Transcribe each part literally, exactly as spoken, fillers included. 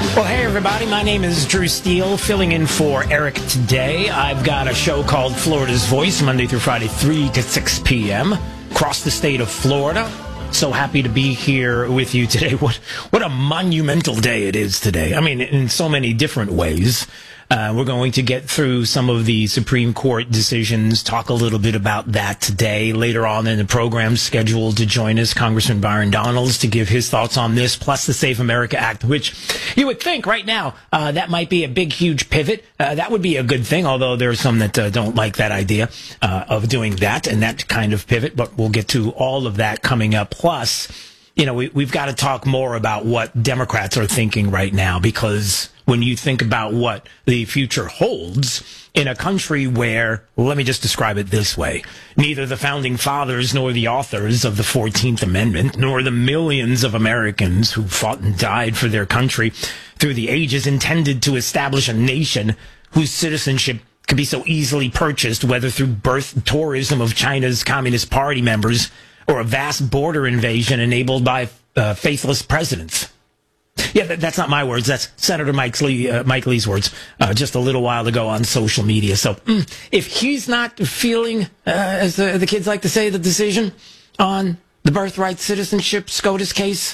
Well, hey, everybody. My name is Drew Steele, filling in for Eric today. I've got a show called Florida's Voice, Monday through Friday, three to six p.m. across the state of Florida. So happy to be here with you today. What what a monumental day it is today. I mean, in so many different ways. Uh, we're going to get through some of the Supreme Court decisions, talk a little bit about that today. Later on in the program, scheduled to join us, Congressman Byron Donalds to give his thoughts on this, plus the Safe America Act, which you would think right now uh, that might be a big, huge pivot. Uh, that would be a good thing, although there are some that uh, don't like that idea uh, of doing that and that kind of pivot. But we'll get to all of that coming up. Plus, you know, we, we've got to talk more about what Democrats are thinking right now, because when you think about what the future holds in a country where, let me just describe it this way, neither the founding fathers nor the authors of the fourteenth Amendment, nor the millions of Americans who fought and died for their country through the ages intended to establish a nation whose citizenship could be so easily purchased, whether through birth tourism of China's Communist Party members or a vast border invasion enabled by uh, faithless presidents. Yeah, that, that's not my words. That's Senator Mike, Lee, uh, Mike Lee's words uh, just a little while ago on social media. So mm, if he's not feeling, uh, as the, the kids like to say, the decision on the birthright citizenship SCOTUS case,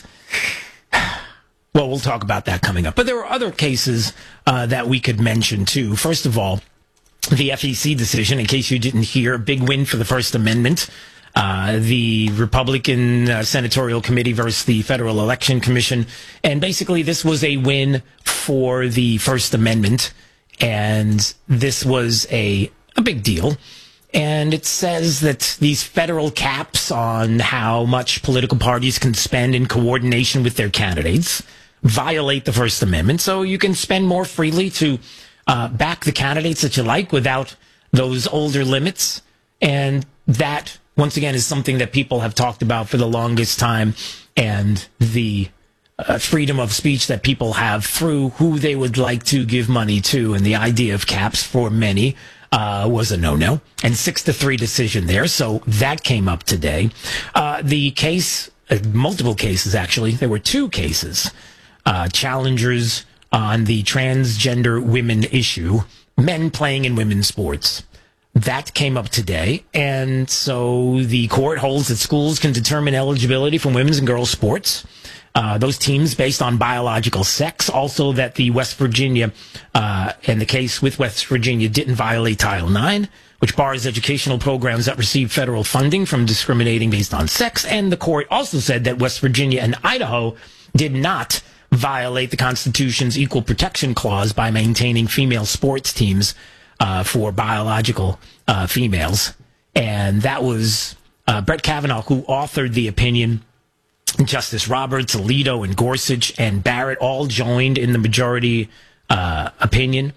well, we'll talk about that coming up. But there are other cases uh, that we could mention, too. First of all, the F E C decision, in case you didn't hear, a big win for the First Amendment. Uh, the Republican uh, Senatorial Committee versus the Federal Election Commission. And basically, this was a win for the First Amendment. And this was a, a big deal. And it says that these federal caps on how much political parties can spend in coordination with their candidates violate the First Amendment. So you can spend more freely to uh, back the candidates that you like without those older limits. And that, once again, is something that people have talked about for the longest time, and the uh, freedom of speech that people have through who they would like to give money to, and the idea of caps for many uh, was a no-no, and six to three decision there, so that came up today. Uh, the case, uh, multiple cases actually, there were two cases, uh, challengers on the transgender women issue, men playing in women's sports. That came up today, and so the court holds that schools can determine eligibility for women's and girls' sports, uh, those teams based on biological sex. Also that the West Virginia, uh, and the case with West Virginia didn't violate Title nine, which bars educational programs that receive federal funding from discriminating based on sex. And the court also said that West Virginia and Idaho did not violate the Constitution's Equal Protection Clause by maintaining female sports teams Uh, for biological uh, females. And that was uh, Brett Kavanaugh who authored the opinion. Justice Roberts, Alito, and Gorsuch and Barrett all joined in the majority uh, opinion.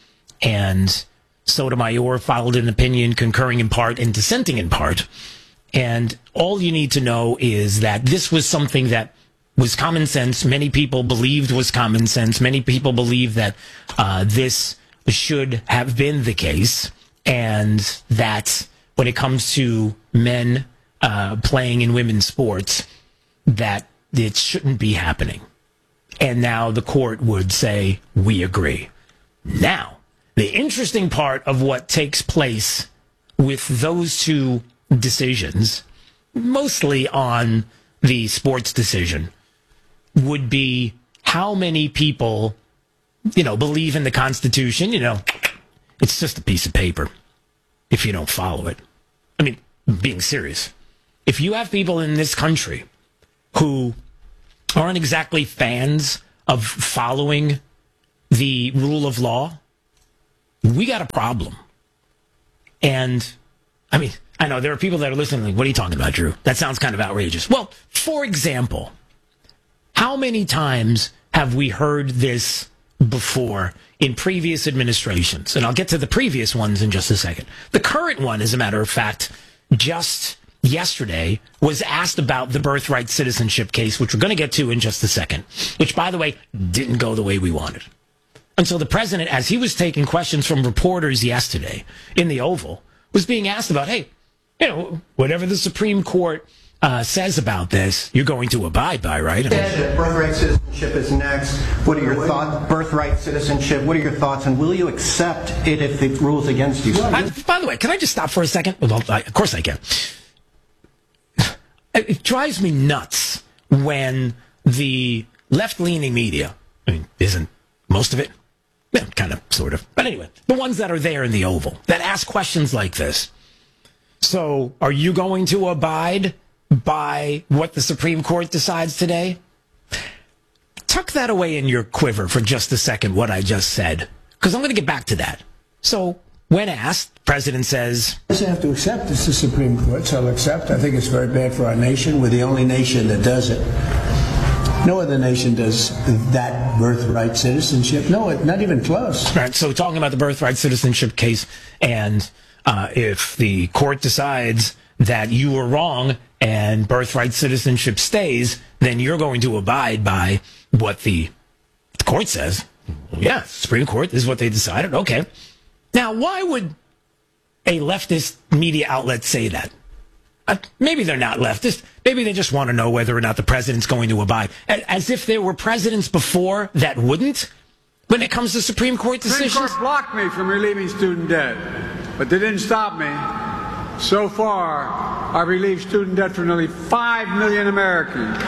And Sotomayor filed an opinion concurring in part and dissenting in part. And all you need to know is that this was something that was common sense. Many people believed was common sense. Many people believe that uh, this should have been the case, and that when it comes to men uh, playing in women's sports, that it shouldn't be happening. And now the court would say, we agree. Now, the interesting part of what takes place with those two decisions, mostly on the sports decision, would be how many people, you know, believe in the Constitution. You know, it's just a piece of paper if you don't follow it. I mean, being serious. If you have people in this country who aren't exactly fans of following the rule of law, we got a problem. And, I mean, I know there are people that are listening like, what are you talking about, Drew? That sounds kind of outrageous. Well, for example, how many times have we heard this before in previous administrations? And I'll get to the previous ones in just a second. The current one, as a matter of fact, just yesterday was asked about the birthright citizenship case, which we're going to get to in just a second, which, by the way, didn't go the way we wanted. And so the president, as he was taking questions from reporters yesterday in the Oval, was being asked about, hey, you know, whatever the Supreme Court uh, says about this, you're going to abide by, right? I mean, birthright citizenship is next. What are your thoughts? Birthright citizenship. What are your thoughts? And will you accept it if it rules against you? I, by the way, can I just stop for a second? Well, I, of course I can. It drives me nuts when the left-leaning media, I mean, isn't most of it? Yeah, kind of, sort of. But anyway, the ones that are there in the Oval, that ask questions like this. So, are you going to abide by what the Supreme Court decides today? Tuck that away in your quiver for just a second, what I just said, because I'm going to get back to that. So, when asked, the president says, I have to accept it's the Supreme Court, so I'll accept. I think it's very bad for our nation. We're the only nation that does it. No other nation does that birthright citizenship. No, not even close. Right, so talking about the birthright citizenship case, and uh, if the court decides that you were wrong and birthright citizenship stays, then you're going to abide by what the court says. Yeah, Supreme Court, this is what they decided. Okay. Now, why would a leftist media outlet say that? Uh, maybe they're not leftist. Maybe they just want to know whether or not the president's going to abide. As if there were presidents before that wouldn't when it comes to Supreme Court decisions. Supreme Court blocked me from relieving student debt, but they didn't stop me. So far, I've relieved student debt for nearly five million Americans.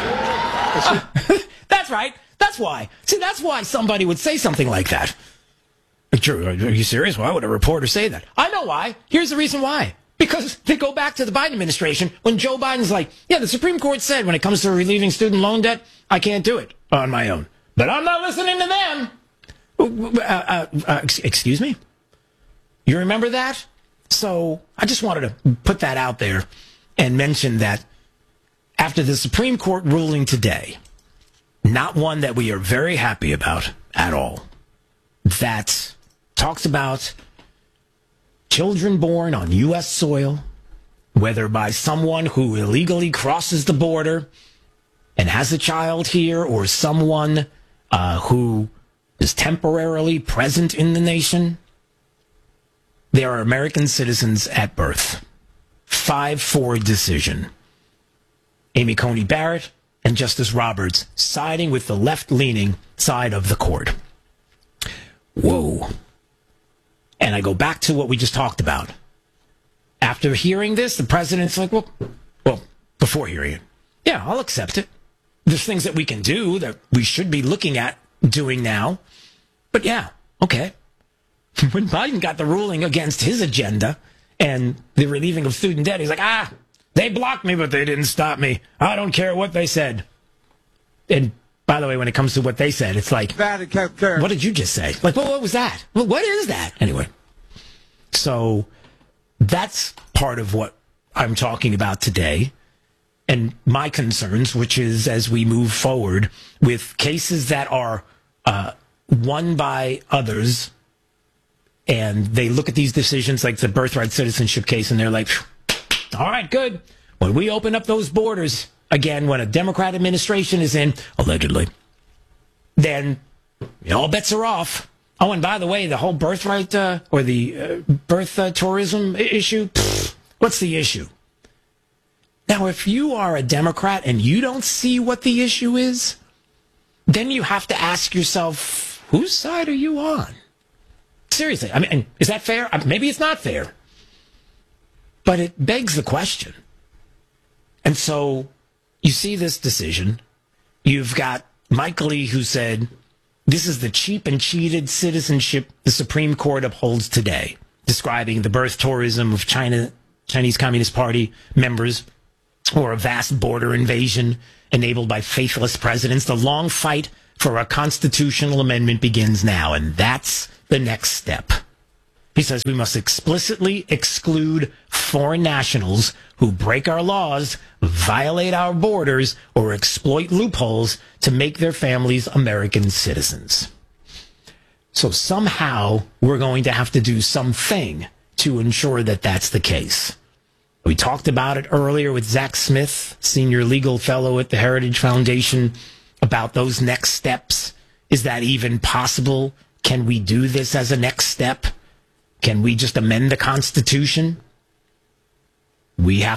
That's right. That's why. See, that's why somebody would say something like that. Are you serious? Why would a reporter say that? I know why. Here's the reason why. Because they go back to the Biden administration when Joe Biden's like, yeah, the Supreme Court said when it comes to relieving student loan debt, I can't do it on my own. But I'm not listening to them. Uh, uh, uh, excuse me? You remember that? So I just wanted to put that out there and mention that after the Supreme Court ruling today, not one that we are very happy about at all, that talks about children born on U S soil, whether by someone who illegally crosses the border and has a child here, or someone uh, who is temporarily present in the nation, they are American citizens at birth. five four decision. Amy Coney Barrett and Justice Roberts siding with the left-leaning side of the court. Whoa. And I go back to what we just talked about. After hearing this, the president's like, well, well, before hearing it, yeah, I'll accept it. There's things that we can do that we should be looking at doing now. But yeah, okay. When Biden got the ruling against his agenda and the relieving of student debt, he's like, ah, they blocked me, but they didn't stop me. I don't care what they said. And by the way, when it comes to what they said, it's like, what did you just say? Like, well, what was that? Well, what is that? Anyway, so that's part of what I'm talking about today and my concerns, which is as we move forward with cases that are uh, won by others, and they look at these decisions like the birthright citizenship case, and they're like, all right, good. When we open up those borders again, when a Democrat administration is in, allegedly, then all bets are off. Oh, and by the way, the whole birthright uh, or the uh, birth uh, tourism issue, pfft, what's the issue? Now, if you are a Democrat and you don't see what the issue is, then you have to ask yourself, whose side are you on? Seriously, I mean, is that fair? Maybe it's not fair. But it begs the question. And so you see this decision. You've got Mike Lee, who said, this is the cheap and cheated citizenship the Supreme Court upholds today, describing the birth tourism of China, Chinese Communist Party members, or a vast border invasion enabled by faithless presidents. The long fight for a constitutional amendment begins now, and that's the next step. He says we must explicitly exclude foreign nationals who break our laws, violate our borders, or exploit loopholes to make their families American citizens. So somehow we're going to have to do something to ensure that that's the case. We talked about it earlier with Zach Smith, senior legal fellow at the Heritage Foundation, about those next steps. Is that even possible? Can we do this as a next step? Can we just amend the Constitution? We have to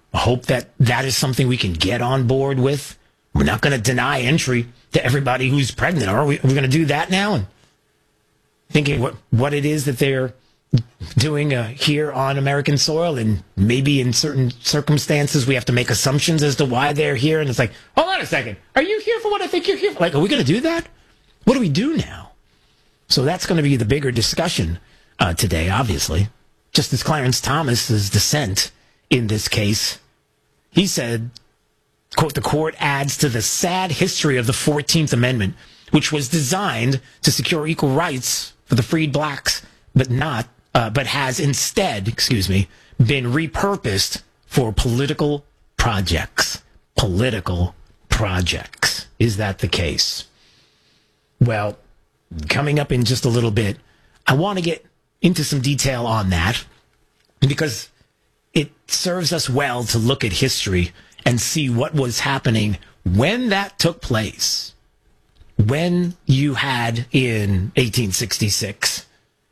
I hope that that is something we can get on board with. We're not going to deny entry to everybody who's pregnant. Are we, are we going to do that now? And thinking what, what it is that they're doing uh, here on American soil, and maybe in certain circumstances we have to make assumptions as to why they're here. And it's like, hold on a second. Are you here for what I think you're here for? Like, are we going to do that? What do we do now? So that's going to be the bigger discussion uh, today, obviously. Justice Clarence Thomas's dissent in this case, he said, quote, the court adds to the sad history of the fourteenth Amendment, which was designed to secure equal rights for the freed blacks, but not, uh, but has instead, excuse me, been repurposed for political projects. Political projects. Is that the case? Well, coming up in just a little bit, I want to get into some detail on that because it serves us well to look at history and see what was happening when that took place. When you had in eighteen sixty-six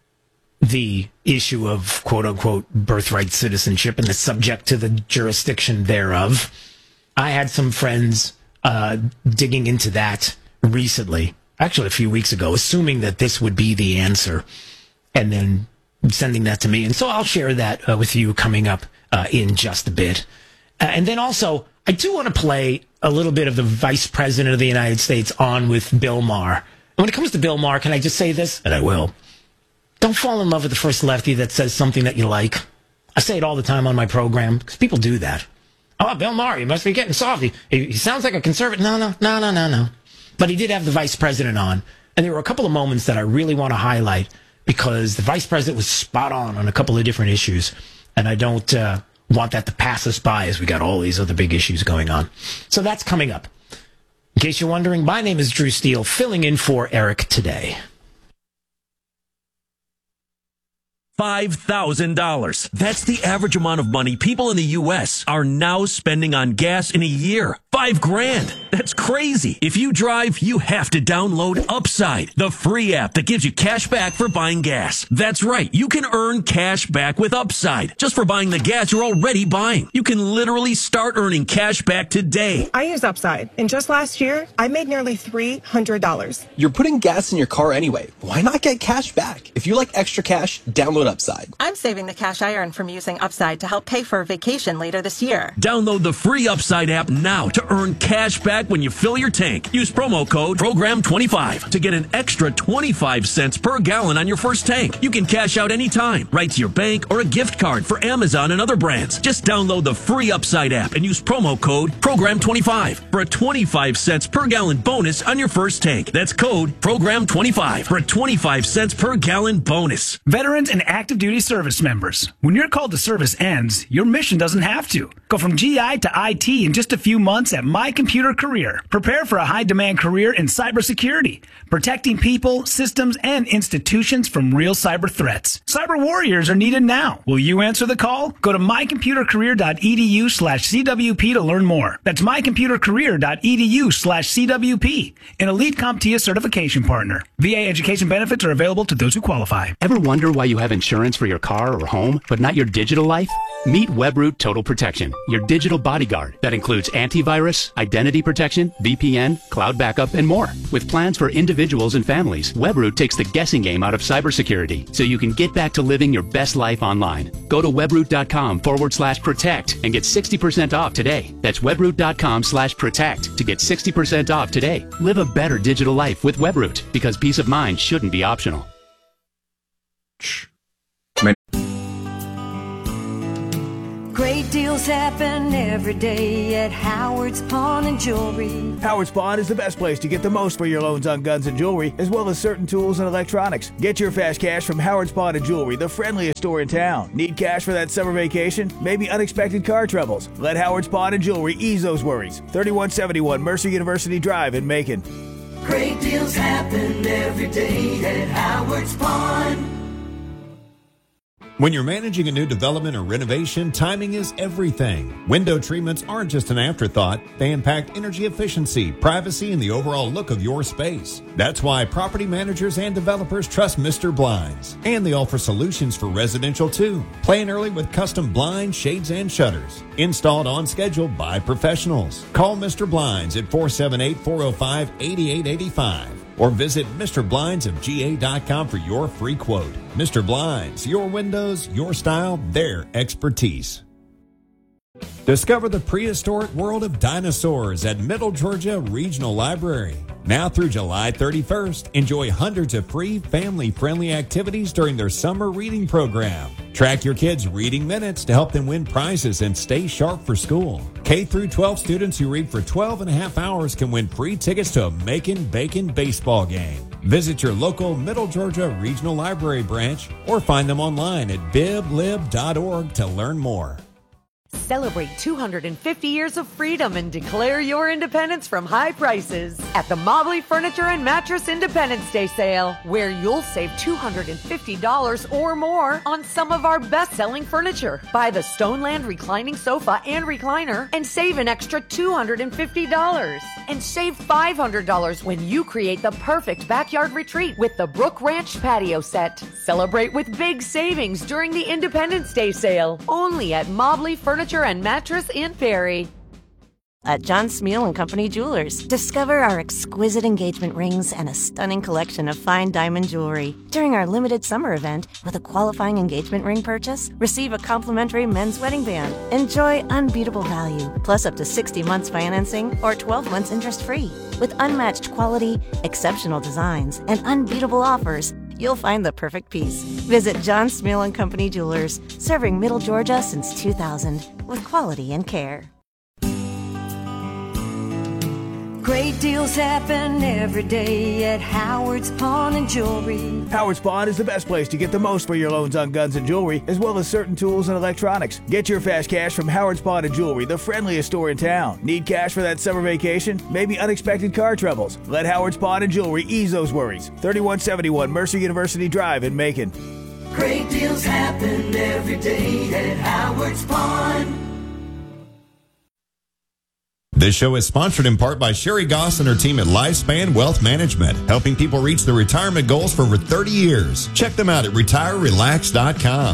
the issue of quote-unquote birthright citizenship and the subject to the jurisdiction thereof, I had some friends uh, digging into that recently, actually a few weeks ago, assuming that this would be the answer, and then sending that to me. And so I'll share that uh, with you coming up uh, in just a bit. Uh, and then also, I do want to play a little bit of the Vice President of the United States on with Bill Maher. And when it comes to Bill Maher, can I just say this? And I will. Don't fall in love with the first lefty that says something that you like. I say it all the time on my program, because people do that. Oh, Bill Maher, he must be getting soft. He, he sounds like a conservative. No, no, no, no, no, no. But he did have the Vice President on. And there were a couple of moments that I really want to highlight because the Vice President was spot on on a couple of different issues. And I don't uh, want that to pass us by as we got all these other big issues going on. So that's coming up. In case you're wondering, my name is Drew Steele, filling in for Eric today. five thousand dollars. That's the average amount of money people in the U S are now spending on gas in a year. Five grand. That's crazy. If you drive, you have to download Upside, the free app that gives you cash back for buying gas. That's right. You can earn cash back with Upside just for buying the gas you're already buying. You can literally start earning cash back today. I use Upside, and just last year, I made nearly three hundred dollars. You're putting gas in your car anyway. Why not get cash back? If you like extra cash, download Upside. I'm saving the cash I earn from using Upside to help pay for a vacation later this year. Download the free Upside app now to earn cash back when you fill your tank. Use promo code program twenty-five to get an extra twenty-five cents per gallon on your first tank. You can cash out anytime, right to your bank or a gift card for Amazon and other brands. Just download the free Upside app and use promo code program twenty-five for a twenty-five cents per gallon bonus on your first tank. That's code program twenty-five for a twenty-five cents per gallon bonus. Veterans and active duty service members, when your call to service ends, your mission doesn't have to. Go from G I to I T in just a few months at My Computer Career. Prepare for a high-demand career in cybersecurity, protecting people, systems, and institutions from real cyber threats. Cyber warriors are needed now. Will you answer the call? Go to mycomputercareer.edu slash CWP to learn more. That's mycomputercareer.edu slash CWP, an elite CompTIA certification partner. V A education benefits are available to those who qualify. Ever wonder why you have insurance for your car or home, but not your digital life? Meet Webroot Total Protection, your digital bodyguard that includes antivirus, identity protection, V P N, cloud backup, and more. With plans for individuals and families, Webroot takes the guessing game out of cybersecurity so you can get back to living your best life online. Go to webroot.com forward slash protect and get sixty percent off today. That's webroot.com slash protect to get sixty percent off today. Live a better digital life with Webroot because peace of mind shouldn't be optional. Great deals happen every day at Howard's Pawn and Jewelry. Howard's Pawn is the best place to get the most for your loans on guns and jewelry, as well as certain tools and electronics. Get your fast cash from Howard's Pawn and Jewelry, the friendliest store in town. Need cash for that summer vacation? Maybe unexpected car troubles? Let Howard's Pawn and Jewelry ease those worries. thirty-one seventy-one Mercer University Drive in Macon. Great deals happen every day at Howard's Pawn. When you're managing a new development or renovation, timing is everything. Window treatments aren't just an afterthought. They impact energy efficiency, privacy, and the overall look of your space. That's why property managers and developers trust Mister Blinds. And they offer solutions for residential too. Plan early with custom blinds, shades, and shutters. Installed on schedule by professionals. Call Mister Blinds at four seven eight, four oh five, eight eight eight five. Or visit Mister Blinds of G A dot com for your free quote. Mister Blinds, your windows, your style, their expertise. Discover the prehistoric world of dinosaurs at Middle Georgia Regional Library. Now through July thirty-first, enjoy hundreds of free family-friendly activities during their summer reading program. Track your kids' reading minutes to help them win prizes and stay sharp for school. K through twelve students who read for twelve and a half hours can win free tickets to a Macon Bacon baseball game. Visit your local Middle Georgia Regional Library branch or find them online at bib lib dot org to learn more. Celebrate two hundred fifty years of freedom and declare your independence from high prices at the Mobley Furniture and Mattress Independence Day sale, where you'll save two hundred fifty dollars or more on some of our best-selling furniture. Buy the Stoneland reclining sofa and recliner and save an extra two hundred fifty dollars. And save five hundred dollars when you create the perfect backyard retreat with the Brook Ranch patio set. Celebrate with big savings during the Independence Day sale, only at Mobley Furniture Furniture and Mattress in Perry. At John Smeal and Company Jewelers, discover our exquisite engagement rings and a stunning collection of fine diamond jewelry. During our limited summer event, with a qualifying engagement ring purchase, receive a complimentary men's wedding band. Enjoy unbeatable value, plus up to sixty months financing or twelve months interest-free. With unmatched quality, exceptional designs, and unbeatable offers, you'll find the perfect piece. Visit John Smeal and Company Jewelers, serving Middle Georgia since two thousand, with quality and care. Great deals happen every day at Howard's Pawn and Jewelry. Howard's Pawn is the best place to get the most for your loans on guns and jewelry, as well as certain tools and electronics. Get your fast cash from Howard's Pawn and Jewelry, the friendliest store in town. Need cash for that summer vacation? Maybe unexpected car troubles? Let Howard's Pawn and Jewelry ease those worries. thirty-one seventy-one Mercer University Drive in Macon. Great deals happen every day at Howard's Pawn. This show is sponsored in part by Sherry Goss and her team at Lifespan Wealth Management, helping people reach their retirement goals for over thirty years. Check them out at retire relax dot com.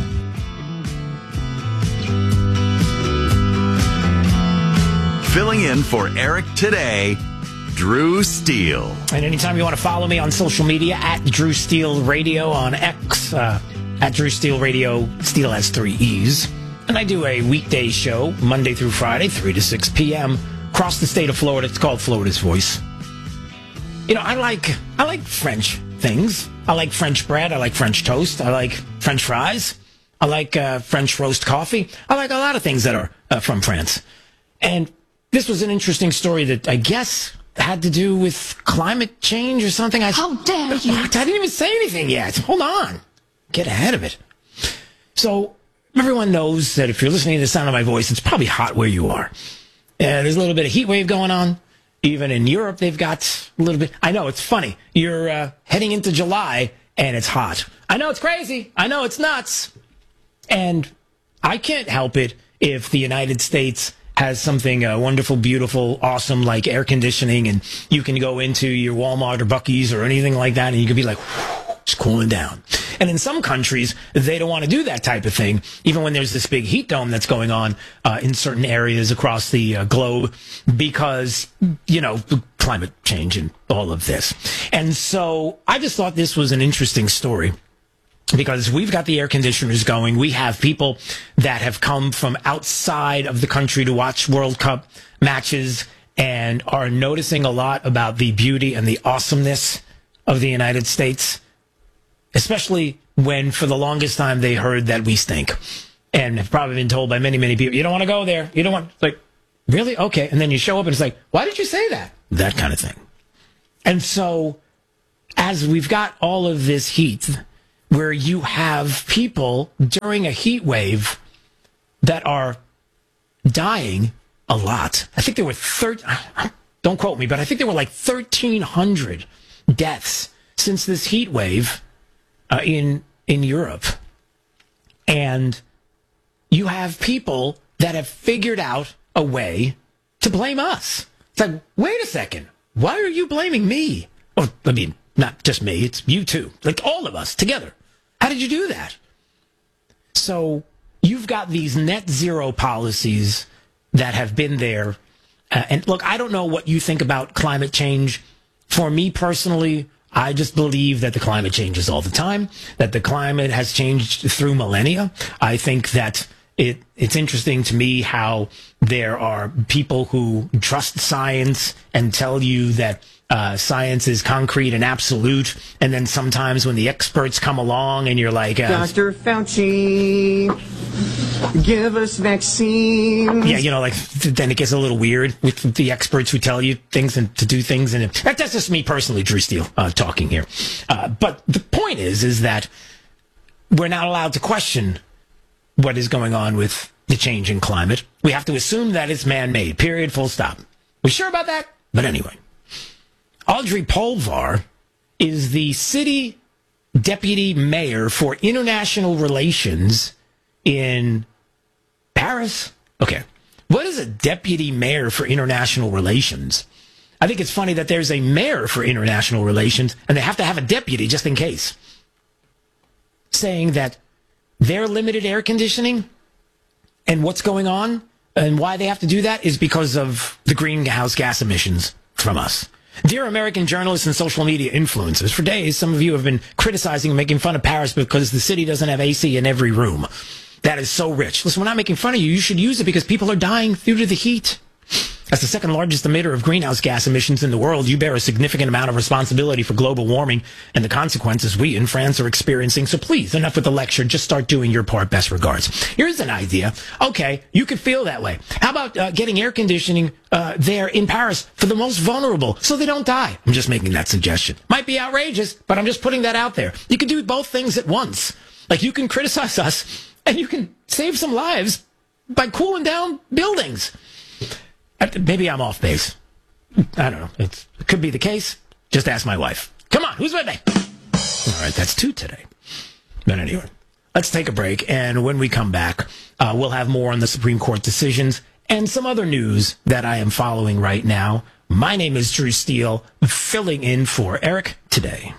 Filling in for Eric today, Drew Steele. And anytime you want to follow me on social media, at Drew Steele Radio on X, uh, at Drew Steele Radio, Steele has three E's. And I do a weekday show, Monday through Friday, three to six p.m., across the state of Florida. It's called Florida's Voice. You know, I like I like French things. I like French bread. I like French toast. I like French fries. I like uh, French roast coffee. I like a lot of things that are uh, from France. And this was an interesting story that I guess had to do with climate change or something. I, How dare you? I didn't even say anything yet. Hold on. Get ahead of it. So everyone knows that if you're listening to the sound of my voice, it's probably hot where you are. Uh, there's a little bit of heat wave going on. Even in Europe, they've got a little bit. I know, it's funny. You're uh, heading into July, and it's hot. I know, it's crazy. I know, it's nuts. And I can't help it if the United States has something uh, wonderful, beautiful, awesome, like air conditioning, and you can go into your Walmart or Buc-ee's or anything like that, and you can be like, it's cooling down. And in some countries, they don't want to do that type of thing, even when there's this big heat dome that's going on uh, in certain areas across the uh, globe because, you know, climate change and all of this. And so I just thought this was an interesting story because we've got the air conditioners going. We have people that have come from outside of the country to watch World Cup matches and are noticing a lot about the beauty and the awesomeness of the United States. Especially when, for the longest time, they heard that we stink. And have probably been told by many, many people, you don't want to go there. You don't want, like, really? Okay. And then you show up and it's like, why did you say that? That kind of thing. And so, as we've got all of this heat, where you have people during a heat wave that are dying a lot. I think there were thirteen, don't quote me, but I think there were like thirteen hundred deaths since this heat wave. Uh, in in Europe. And you have people that have figured out a way to blame us. It's like, wait a second. Why are you blaming me? Well, I mean, not just me. It's you too. Like all of us together. How did you do that? So you've got these net zero policies that have been there. Uh, and look, I don't know what you think about climate change. For me personally, I just believe that the climate changes all the time, that the climate has changed through millennia. I think that it it's interesting to me how there are people who trust science and tell you that uh, science is concrete and absolute. And then sometimes when the experts come along and you're like, uh, Doctor Fauci, give us vaccines. Yeah, you know, like then it gets a little weird with the experts who tell you things and to do things. And it, that's just me personally, Drew Steele, uh, talking here. Uh, but the point is, is that we're not allowed to question what is going on with the change in climate. We have to assume that it's man-made, period, full stop. We sure about that? But anyway, Audrey Polvar is the city deputy mayor for international relations in Paris. Okay. What is a deputy mayor for international relations? I think it's funny that there's a mayor for international relations and they have to have a deputy just in case. Saying that their limited air conditioning and what's going on and why they have to do that is because of the greenhouse gas emissions from us. Dear American journalists and social media influencers, for days, some of you have been criticizing and making fun of Paris because the city doesn't have A C in every room. That is so rich. Listen, we're not making fun of you. You should use it because people are dying due to the heat. As the second largest emitter of greenhouse gas emissions in the world, you bear a significant amount of responsibility for global warming and the consequences we in France are experiencing. So please, enough with the lecture. Just start doing your part. Best regards. Here's an idea. Okay, you could feel that way. How about uh, getting air conditioning uh, there in Paris for the most vulnerable so they don't die? I'm just making that suggestion. Might be outrageous, but I'm just putting that out there. You can do both things at once. Like you can criticize us and you can save some lives by cooling down buildings. Maybe I'm off base. I don't know. It's, it could be the case. Just ask my wife. Come on, who's with me? All right, that's two today. But anyway, let's take a break. And when we come back, uh, we'll have more on the Supreme Court decisions and some other news that I am following right now. My name is Drew Steele, filling in for Eric today.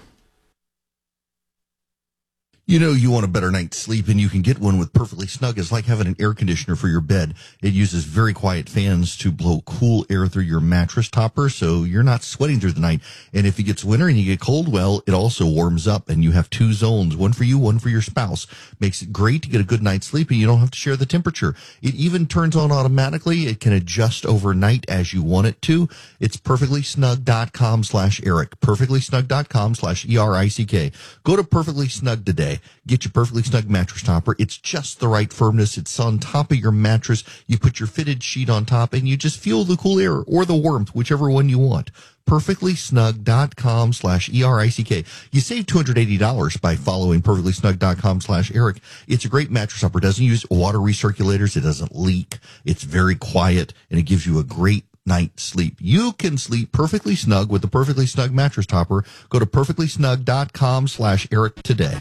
You know you want a better night's sleep, and you can get one with Perfectly Snug. It's like having an air conditioner for your bed. It uses very quiet fans to blow cool air through your mattress topper, so you're not sweating through the night. And if it gets winter and you get cold, well, it also warms up, and you have two zones, one for you, one for your spouse. Makes it great to get a good night's sleep, and you don't have to share the temperature. It even turns on automatically. It can adjust overnight as you want it to. It's perfectlysnug.com slash Eric. perfectlysnug.com slash E R I C K. Go to Perfectly Snug today. Get your Perfectly Snug mattress topper. It's just the right firmness. It's on top of your mattress. You put your fitted sheet on top and you just feel the cool air or the warmth, whichever one you want. perfectlysnug.com slash E R I C K. You save two hundred eighty dollars by following perfectlysnug.com slash Eric. It's a great mattress topper. It doesn't use water recirculators. It doesn't leak. It's very quiet and it gives you a great night's sleep. You can sleep perfectly snug with the Perfectly Snug mattress topper. Go to perfectlysnug.com slash Eric today.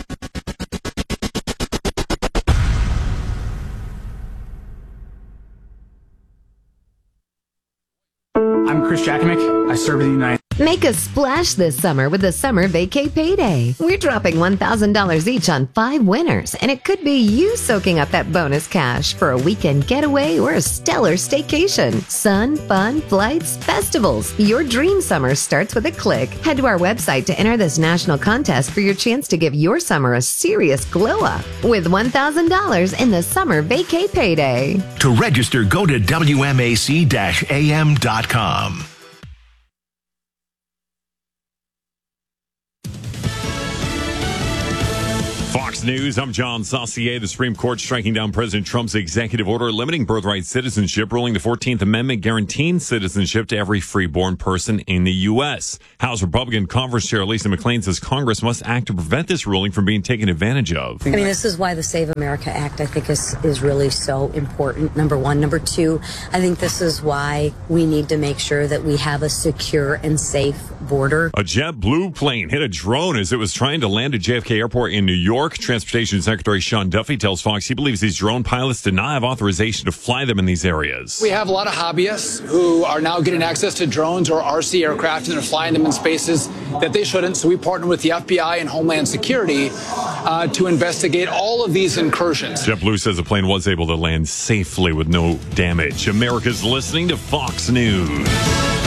I'm Chris Jakovic. I serve in the United Make a splash this summer with the Summer Vacay Payday. We're dropping one thousand dollars each on five winners, and it could be you soaking up that bonus cash for a weekend getaway or a stellar staycation. Sun, fun, flights, festivals. Your dream summer starts with a click. Head to our website to enter this national contest for your chance to give your summer a serious glow up with one thousand dollars in the Summer Vacay Payday. To register, go to W M A C A M dot com. Fox News, I'm John Saucier. The Supreme Court striking down President Trump's executive order limiting birthright citizenship, ruling the fourteenth Amendment guaranteeing citizenship to every freeborn person in the U S. House Republican Conference Chair Lisa McClain says Congress must act to prevent this ruling from being taken advantage of. I mean, this is why the Save America Act, I think, is, is really so important, number one. Number two, I think this is why we need to make sure that we have a secure and safe border. A JetBlue plane hit a drone as it was trying to land at J F K Airport in New York. Transportation Secretary Sean Duffy tells Fox he believes these drone pilots did not have authorization to fly them in these areas. We have a lot of hobbyists who are now getting access to drones or R C aircraft and they're flying them in spaces that they shouldn't. So we partner with the F B I and Homeland Security uh, to investigate all of these incursions. JetBlue says the plane was able to land safely with no damage. America's listening to Fox News.